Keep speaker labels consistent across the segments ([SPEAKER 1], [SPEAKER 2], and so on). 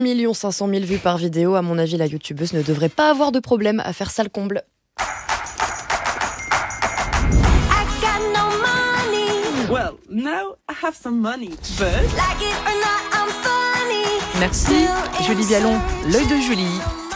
[SPEAKER 1] 1 500 000 vues par vidéo. À mon avis, la youtubeuse ne devrait pas avoir de problème à faire ça le comble.
[SPEAKER 2] Well, now I have some money, but...
[SPEAKER 3] Merci, Julie Vialon, l'œil de Julie.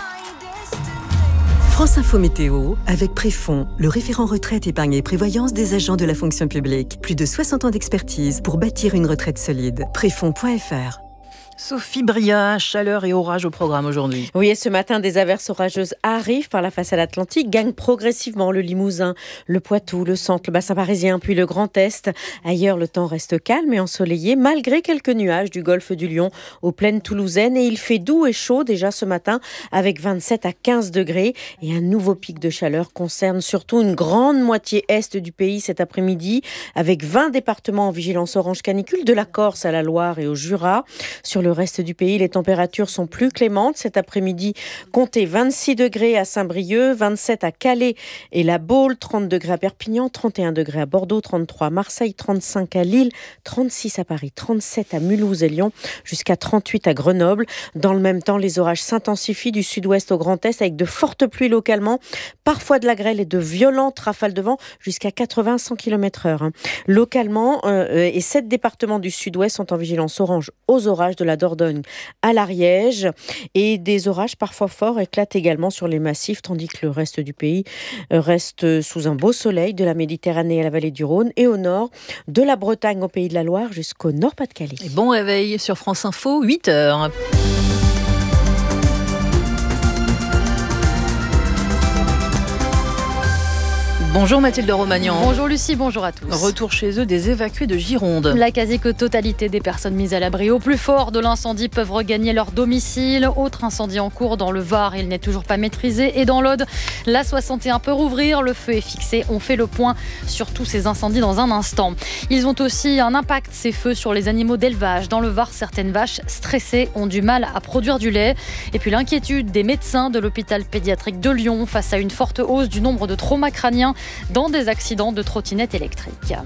[SPEAKER 4] France Info Météo, avec Préfond, le référent retraite, épargne et prévoyance des agents de la fonction publique. Plus de 60 ans d'expertise pour bâtir une retraite solide. Préfond.fr.
[SPEAKER 3] Sophie Bria, chaleur et orage au programme aujourd'hui.
[SPEAKER 5] Oui, et ce matin, des averses orageuses arrivent par la façade atlantique, gagnent progressivement le Limousin, le Poitou, le centre, le bassin parisien, puis le Grand Est. Ailleurs, le temps reste calme et ensoleillé, malgré quelques nuages du golfe du Lion aux plaines toulousaines. Et il fait doux et chaud déjà ce matin, avec 27 à 15 degrés. Et un nouveau pic de chaleur concerne surtout une grande moitié est du pays cet après-midi, avec 20 départements en vigilance orange canicule, de la Corse à la Loire et au Jura. Sur le reste du pays, les températures sont plus clémentes. Cet après-midi, comptez 26 degrés à Saint-Brieuc, 27 à Calais et la Baule, 30 degrés à Perpignan, 31 degrés à Bordeaux, 33 à Marseille, 35 à Lille, 36 à Paris, 37 à Mulhouse et Lyon, jusqu'à 38 à Grenoble. Dans le même temps, les orages s'intensifient du sud-ouest au Grand Est avec de fortes pluies localement, parfois de la grêle et de violentes rafales de vent jusqu'à 80-100 km/h. Localement, et 7 départements du sud-ouest sont en vigilance orange aux orages de la Dordogne à l'Ariège, et des orages parfois forts éclatent également sur les massifs, tandis que le reste du pays reste sous un beau soleil, de la Méditerranée à la vallée du Rhône et au nord, de la Bretagne au Pays de la Loire jusqu'au Nord-Pas-de-Calais.
[SPEAKER 3] Et bon réveil sur France Info, 8h. Bonjour Mathilde Romagnan.
[SPEAKER 6] Bonjour Lucie, bonjour à tous.
[SPEAKER 3] Retour chez eux des évacués de Gironde.
[SPEAKER 6] La quasi-totalité des personnes mises à l'abri au plus fort de l'incendie peuvent regagner leur domicile. Autre incendie en cours dans le Var, il n'est toujours pas maîtrisé. Et dans l'Aude, la 61 peut rouvrir, le feu est fixé. On fait le point sur tous ces incendies dans un instant. Ils ont aussi un impact, ces feux, sur les animaux d'élevage. Dans le Var, certaines vaches stressées ont du mal à produire du lait. Et puis l'inquiétude des médecins de l'hôpital pédiatrique de Lyon face à une forte hausse du nombre de traumas crâniens dans des accidents de trottinettes électriques.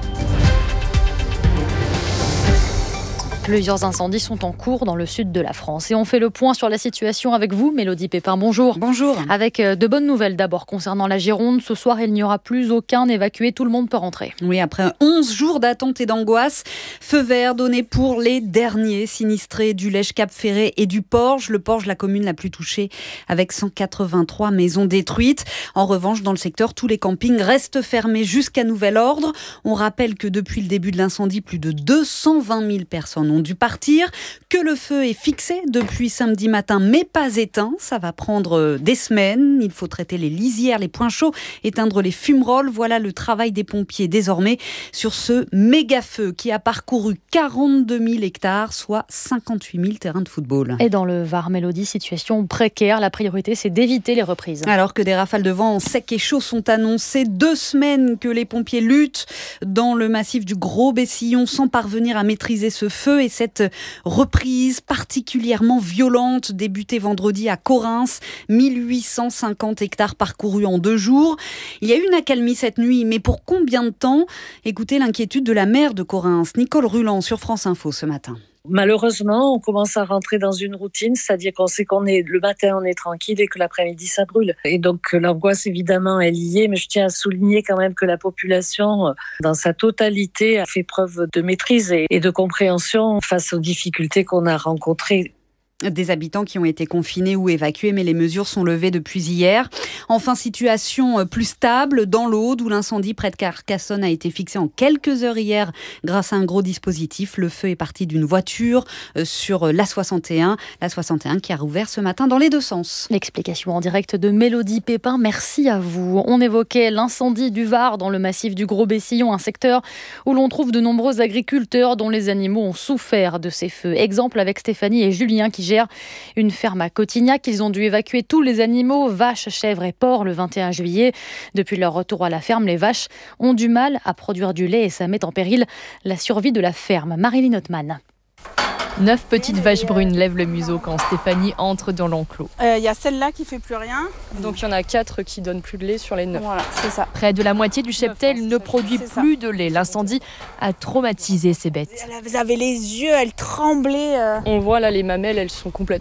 [SPEAKER 6] Plusieurs incendies sont en cours dans le sud de la France. Et on fait le point sur la situation avec vous, Mélodie Pépin. Bonjour.
[SPEAKER 7] Bonjour.
[SPEAKER 6] Avec de bonnes nouvelles d'abord concernant la Gironde. Ce soir, il n'y aura plus aucun évacué. Tout le monde peut rentrer.
[SPEAKER 7] Oui, après 11 jours d'attente et d'angoisse, feu vert donné pour les derniers sinistrés du Lège-Cap-Ferré et du Porge. Le Porge, la commune la plus touchée, avec 183 maisons détruites. En revanche, dans le secteur, tous les campings restent fermés jusqu'à nouvel ordre. On rappelle que depuis le début de l'incendie, plus de 220 000 personnes ont dû partir, que le feu est fixé depuis samedi matin mais pas éteint. Ça va prendre des semaines. Il faut traiter les lisières, les points chauds, éteindre les fumerolles. Voilà le travail des pompiers désormais sur ce méga feu qui a parcouru 42 000 hectares, soit 58 000 terrains de football.
[SPEAKER 6] Et dans le Var, Mélodie, situation précaire. La priorité, c'est d'éviter les reprises.
[SPEAKER 7] Alors que des rafales de vent secs et chauds sont annoncées, 2 semaines que les pompiers luttent dans le massif du Gros-Bessillon sans parvenir à maîtriser ce feu. Et cette reprise particulièrement violente débutée vendredi à Correns, 1850 hectares parcourus en 2 jours. Il y a eu une accalmie cette nuit, mais pour combien de temps? Écoutez l'inquiétude de la maire de Correns, Nicole Ruland, sur France Info ce matin.
[SPEAKER 8] Malheureusement, on commence à rentrer dans une routine, c'est-à-dire qu'on sait qu'on est le matin, on est tranquille et que l'après-midi, ça brûle. Et donc, l'angoisse, évidemment, est liée, mais je tiens à souligner quand même que la population, dans sa totalité, a fait preuve de maîtrise et de compréhension face aux difficultés qu'on a rencontrées.
[SPEAKER 7] Des habitants qui ont été confinés ou évacués, mais les mesures sont levées depuis hier. Enfin, situation plus stable dans l'Aude, où l'incendie près de Carcassonne a été fixé en quelques heures hier grâce à un gros dispositif. Le feu est parti d'une voiture sur l'A61. L'A61 qui a rouvert ce matin dans les 2 sens.
[SPEAKER 6] L'explication en direct de Mélodie Pépin. Merci à vous. On évoquait l'incendie du Var dans le massif du Gros-Bessillon, un secteur où l'on trouve de nombreux agriculteurs dont les animaux ont souffert de ces feux. Exemple avec Stéphanie et Julien qui gèrent une ferme à Cotignac. Ils ont dû évacuer tous les animaux, vaches, chèvres et porcs, le 21 juillet. Depuis leur retour à la ferme, les vaches ont du mal à produire du lait et ça met en péril la survie de la ferme. Marilyn Ottman.
[SPEAKER 9] 9 petites vaches brunes lèvent le museau quand Stéphanie entre dans l'enclos.
[SPEAKER 10] Il y a celle-là qui fait plus rien.
[SPEAKER 11] Donc il y en a 4 qui donnent plus de lait sur les 9.
[SPEAKER 10] Voilà, c'est ça.
[SPEAKER 9] Près de la moitié du cheptel ne produit plus de lait. L'incendie a traumatisé ces bêtes.
[SPEAKER 10] Vous avez les yeux, elles tremblaient.
[SPEAKER 11] On voit là les mamelles, elles sont complètement